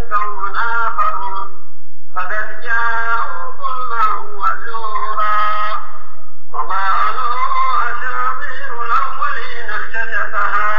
قوم آخرون فقد جاءوا ظلما وزورا وقالوا أساطير الأولين اكتتبها